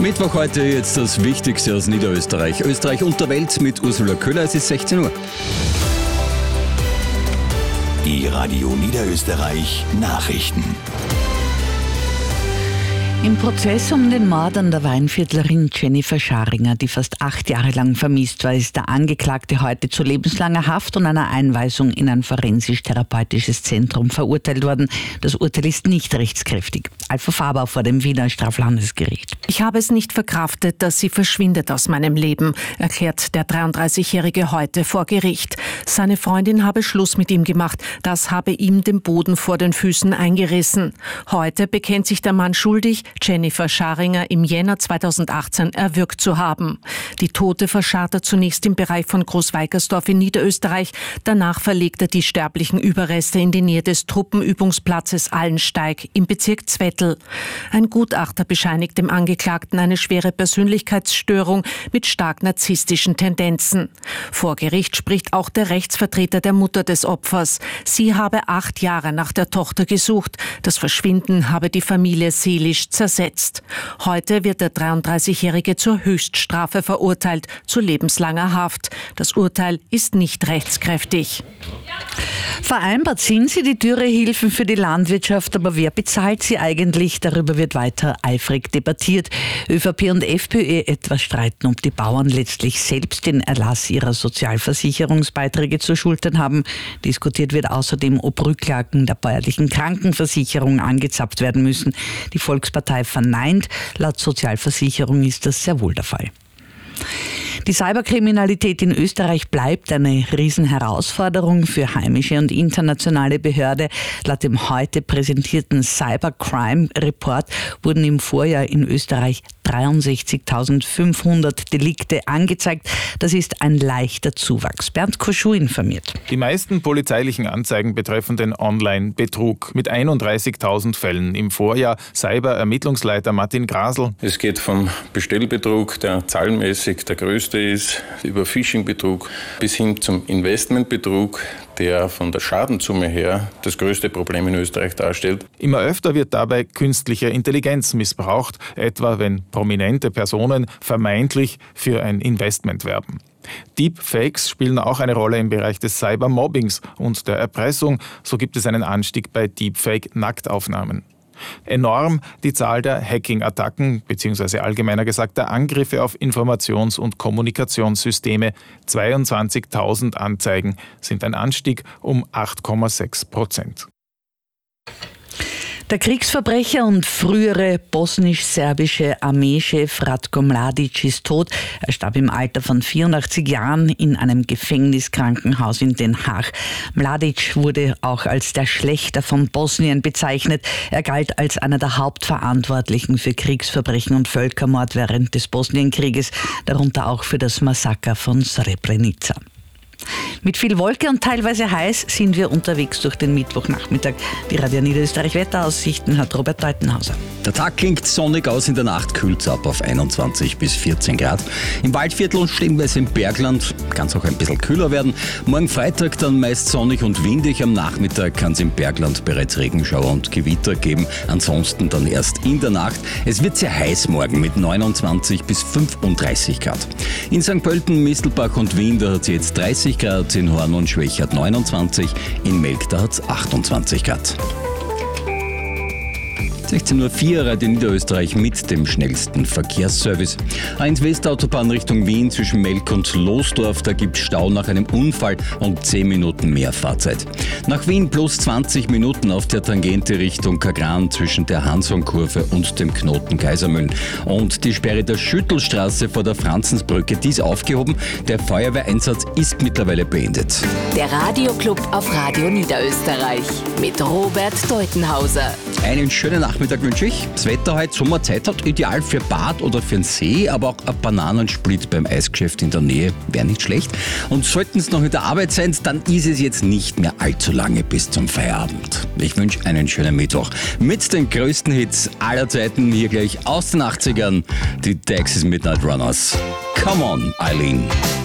Mittwoch heute jetzt das Wichtigste aus Niederösterreich. Österreich und der Welt mit Ursula Köhler. Es ist 16 Uhr. Die Radio Niederösterreich Nachrichten. Im Prozess um den Mord an der Weinviertlerin Jennifer Scharinger, die fast 8 Jahre lang vermisst war, ist der Angeklagte heute zu lebenslanger Haft und einer Einweisung in ein forensisch-therapeutisches Zentrum verurteilt worden. Das Urteil ist nicht rechtskräftig. Alpha Faber vor dem Wiener Straflandesgericht. Ich habe es nicht verkraftet, dass sie verschwindet aus meinem Leben, erklärt der 33-Jährige heute vor Gericht. Seine Freundin habe Schluss mit ihm gemacht. Das habe ihm den Boden vor den Füßen eingerissen. Heute bekennt sich der Mann schuldig, Jennifer Scharinger im Jänner 2018 erwürgt zu haben. Die Tote verscharrt er zunächst im Bereich von Großweikersdorf in Niederösterreich. Danach verlegt er die sterblichen Überreste in die Nähe des Truppenübungsplatzes Allensteig im Bezirk Zwettl. Ein Gutachter bescheinigt dem Angeklagten eine schwere Persönlichkeitsstörung mit stark narzisstischen Tendenzen. Vor Gericht spricht auch der Rechtsvertreter der Mutter des Opfers. Sie habe 8 Jahre nach der Tochter gesucht. Das Verschwinden habe die Familie seelisch zersetzt. Heute wird der 33-Jährige zur Höchststrafe verurteilt, zu lebenslanger Haft. Das Urteil ist nicht rechtskräftig. Vereinbart sind sie, die Dürrehilfen für die Landwirtschaft, aber wer bezahlt sie eigentlich? Darüber wird weiter eifrig debattiert. ÖVP und FPÖ etwa streiten, ob die Bauern letztlich selbst den Erlass ihrer Sozialversicherungsbeiträge zu schultern haben. Diskutiert wird außerdem, ob Rücklagen der bäuerlichen Krankenversicherung angezapft werden müssen. Die Volkspartei verneint, laut Sozialversicherung ist das sehr wohl der Fall. Die Cyberkriminalität in Österreich bleibt eine Riesenherausforderung für heimische und internationale Behörden. Laut dem heute präsentierten Cybercrime Report wurden im Vorjahr in Österreich 63.500 Delikte angezeigt. Das ist ein leichter Zuwachs. Bernd Koschuh informiert. Die meisten polizeilichen Anzeigen betreffen den Online-Betrug mit 31.000 Fällen. Im Vorjahr Cyber-Ermittlungsleiter Martin Grasl. Es geht vom Bestellbetrug, der zahlenmäßig der größte ist, über Phishing-Betrug bis hin zum Investmentbetrug, der von der Schadenssumme her das größte Problem in Österreich darstellt. Immer öfter wird dabei künstliche Intelligenz missbraucht, etwa wenn prominente Personen vermeintlich für ein Investment werben. Deepfakes spielen auch eine Rolle im Bereich des Cybermobbings und der Erpressung. So gibt es einen Anstieg bei Deepfake-Nacktaufnahmen. Enorm die Zahl der Hacking-Attacken bzw. allgemeiner gesagt der Angriffe auf Informations- und Kommunikationssysteme. 22.000 Anzeigen sind ein Anstieg um 8,6%. Der Kriegsverbrecher und frühere bosnisch-serbische Armeechef Ratko Mladic ist tot. Er starb im Alter von 84 Jahren in einem Gefängniskrankenhaus in Den Haag. Mladic wurde auch als der Schlächter von Bosnien bezeichnet. Er galt als einer der Hauptverantwortlichen für Kriegsverbrechen und Völkermord während des Bosnienkrieges, darunter auch für das Massaker von Srebrenica. Mit viel Wolke und teilweise heiß sind wir unterwegs durch den Mittwochnachmittag. Die Radio Niederösterreich Wetteraussichten hat Robert Deutenhauser. Der Tag klingt sonnig aus, in der Nacht kühlt es ab auf 21 bis 14 Grad. Im Waldviertel und stellenweise im Bergland kann es auch ein bisschen kühler werden. Morgen Freitag dann meist sonnig und windig. Am Nachmittag kann es im Bergland bereits Regenschauer und Gewitter geben. Ansonsten dann erst in der Nacht. Es wird sehr heiß morgen mit 29 bis 35 Grad. In St. Pölten, Mistelbach und Wien, da hat es jetzt 30 Grad. In Horn und Schwächert 29, in Melk da hat es 28 Grad. 16.04 Uhr Radio Niederösterreich mit dem schnellsten Verkehrsservice. A1 Westautobahn Richtung Wien zwischen Melk und Losdorf, da gibt es Stau nach einem Unfall und 10 Minuten mehr Fahrzeit. Nach Wien plus 20 Minuten auf der Tangente Richtung Kagran zwischen der Hansonkurve und dem Knoten Kaisermühlen. Und die Sperre der Schüttelstraße vor der Franzensbrücke, die ist aufgehoben. Der Feuerwehreinsatz ist mittlerweile beendet. Der Radioclub auf Radio Niederösterreich mit Robert Deutenhauser. Einen schönen Nachmittag wünsche ich. Das Wetter heute Sommerzeit hat, ideal für Bad oder für den See, aber auch ein Bananensplit beim Eisgeschäft in der Nähe wäre nicht schlecht. Und sollten es noch in der Arbeit sein, dann ist es jetzt nicht mehr allzu lange bis zum Feierabend. Ich wünsche einen schönen Mittwoch mit den größten Hits aller Zeiten, hier gleich aus den 80ern, die Texas Midnight Runners. Come on, Eileen.